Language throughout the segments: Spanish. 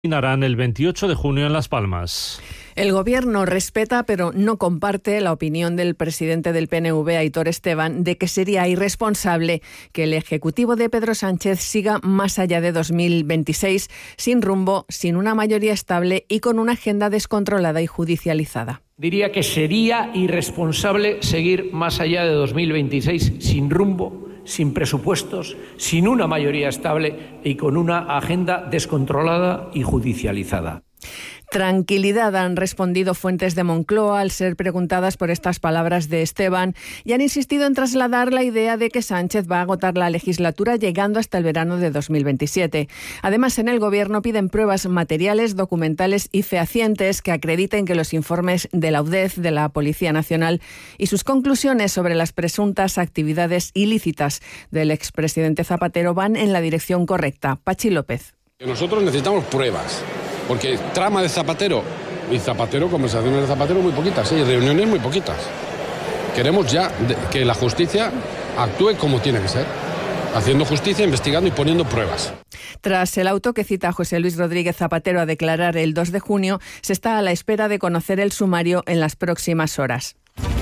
Terminarán el 28 de junio en Las Palmas. El Gobierno respeta, pero no comparte la opinión del presidente del PNV, Aitor Esteban, de que sería irresponsable que el Ejecutivo de Pedro Sánchez siga más allá de 2026, sin rumbo, sin una mayoría estable y con una agenda descontrolada y judicializada. Diría que sería irresponsable seguir más allá de 2026 sin rumbo, sin presupuestos, sin una mayoría estable y con una agenda descontrolada y judicializada. Tranquilidad, han respondido fuentes de Moncloa al ser preguntadas por estas palabras de Esteban y han insistido en trasladar la idea de que Sánchez va a agotar la legislatura llegando hasta el verano de 2027. Además, en el Gobierno piden pruebas materiales, documentales y fehacientes que acrediten que los informes de la UDEF, de la Policía Nacional y sus conclusiones sobre las presuntas actividades ilícitas del expresidente Zapatero van en la dirección correcta. Pachi López. Nosotros necesitamos pruebas. Porque trama de Zapatero y Zapatero, conversaciones de Zapatero muy poquitas, y reuniones muy poquitas. Queremos ya que la justicia actúe como tiene que ser, haciendo justicia, investigando y poniendo pruebas. Tras el auto que cita a José Luis Rodríguez Zapatero a declarar el 2 de junio, se está a la espera de conocer el sumario en las próximas horas.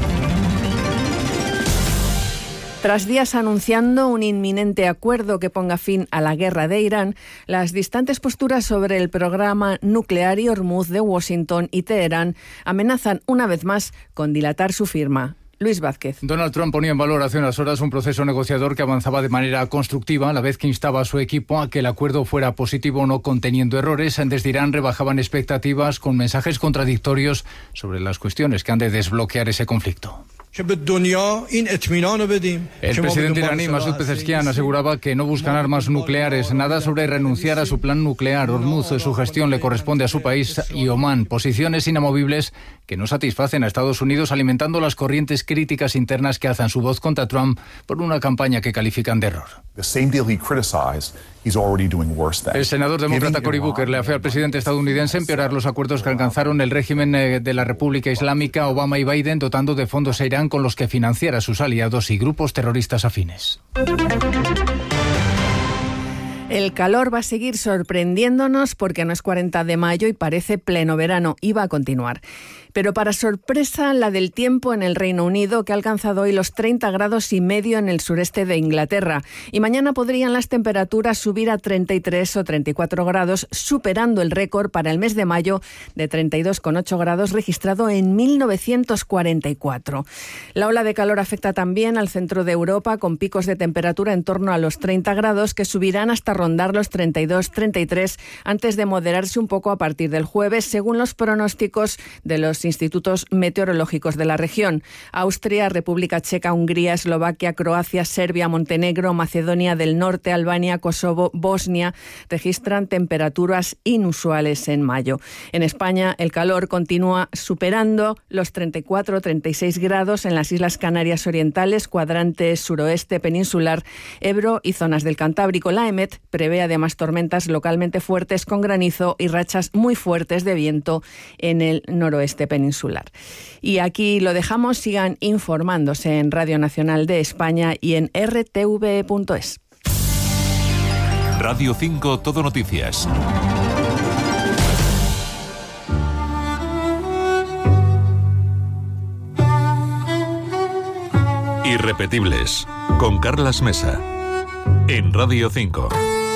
Tras días anunciando un inminente acuerdo que ponga fin a la guerra de Irán, las distantes posturas sobre el programa nuclear y Hormuz de Washington y Teherán amenazan una vez más con dilatar su firma. Luis Vázquez. Donald Trump ponía en valor hace unas horas un proceso negociador que avanzaba de manera constructiva, a la vez que instaba a su equipo a que el acuerdo fuera positivo, no conteniendo errores. Desde Irán rebajaban expectativas con mensajes contradictorios sobre las cuestiones que han de desbloquear ese conflicto. El presidente iraní Masoud Pezeshkian aseguraba que no buscan armas nucleares, nada sobre renunciar a su plan nuclear. Hormuz, su gestión le corresponde a su país y Omán, posiciones inamovibles que no satisfacen a Estados Unidos, alimentando las corrientes críticas internas que alzan su voz contra Trump por una campaña que califican de error. El senador demócrata Cory Booker le afea al presidente estadounidense empeorar los acuerdos que alcanzaron el régimen de la República Islámica, Obama y Biden, dotando de fondos a Irán con los que financiar a sus aliados y grupos terroristas afines. El calor va a seguir sorprendiéndonos porque no es 40 de mayo y parece pleno verano y va a continuar. Pero para sorpresa, la del tiempo en el Reino Unido, que ha alcanzado hoy los 30 grados y medio en el sureste de Inglaterra. Y mañana podrían las temperaturas subir a 33 o 34 grados, superando el récord para el mes de mayo de 32,8 grados registrado en 1944. La ola de calor afecta también al centro de Europa, con picos de temperatura en torno a los 30 grados, que subirán hasta rondar los 32-33, antes de moderarse un poco a partir del jueves, según los pronósticos de los institutos meteorológicos de la región. Austria, República Checa, Hungría, Eslovaquia, Croacia, Serbia, Montenegro, Macedonia del Norte, Albania, Kosovo, Bosnia registran temperaturas inusuales en mayo. En España, el calor continúa superando los 34-36 grados en las Islas Canarias Orientales, cuadrante suroeste peninsular, Ebro y zonas del Cantábrico. La EMET prevé además tormentas localmente fuertes con granizo y rachas muy fuertes de viento en el noroeste peninsular. Y aquí lo dejamos. Sigan informándose en Radio Nacional de España y en rtv.es. Radio 5 Todo Noticias. Irrepetibles, con Carlas Mesa, en Radio 5.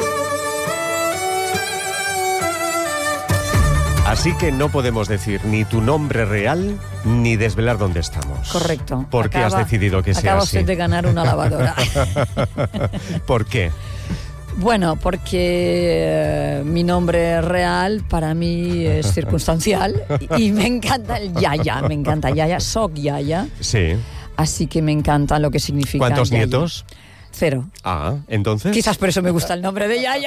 Así que no podemos decir ni tu nombre real ni desvelar dónde estamos. Correcto. ¿Por qué has decidido que sea así? Acaba usted de ganar una lavadora. ¿Por qué? Bueno, porque mi nombre real para mí es circunstancial y me encanta el Yaya, me encanta Yaya, soc Yaya. Sí. Así que me encanta lo que significa ¿Cuántos Yaya. nietos? 0. Ah, ¿entonces? Quizás por eso me gusta el nombre de Yaya.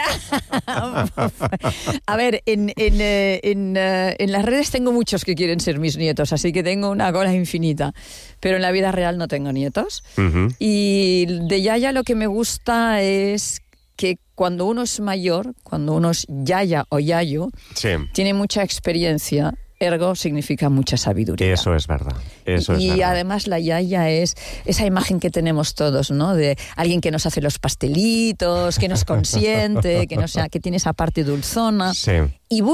A ver, en las redes tengo muchos que quieren ser mis nietos, así que tengo una cola infinita. Pero en la vida real no tengo nietos. Uh-huh. Y de Yaya lo que me gusta es que cuando uno es mayor, cuando uno es Yaya o Yayo, sí, tiene mucha experiencia ergo significa mucha sabiduría. Eso es verdad. Y además la yaya es esa imagen que tenemos todos, ¿no? De alguien que nos hace los pastelitos, que nos consiente, que tiene esa parte dulzona. Sí. Y